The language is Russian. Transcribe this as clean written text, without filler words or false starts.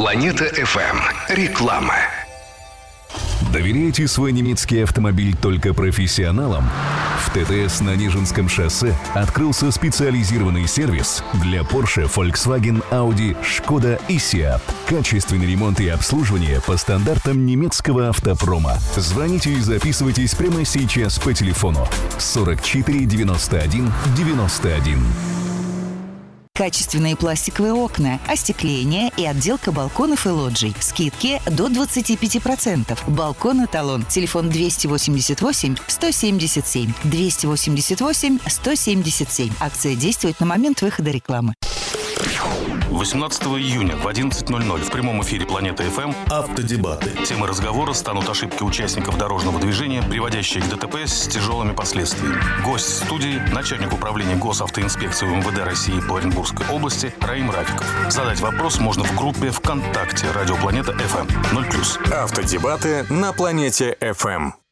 Планета FM. Реклама. Доверяете свой немецкий автомобиль только профессионалам? В ТТС на Нижинском шоссе открылся специализированный сервис для Porsche, Volkswagen, Audi, Skoda и Seat. Качественный ремонт и обслуживание по стандартам немецкого автопрома. Звоните и записывайтесь прямо сейчас по телефону 44 91 91. Качественные пластиковые окна, остекление и отделка балконов и лоджий. Скидки до 25%. Балкон «Эталон». Телефон 288 177. 288 177. Акция действует на момент выхода рекламы. 18 июня в 11:00 в прямом эфире «Планета ФМ» Автодебаты. Темой разговора станут ошибки участников дорожного движения, приводящие к ДТП с тяжелыми последствиями. Гость студии – начальник управления госавтоинспекции МВД России по Оренбургской области Раим Рафиков. Задать вопрос можно в группе ВКонтакте «Радио Планета ФМ» 0+. Автодебаты на Планете ФМ.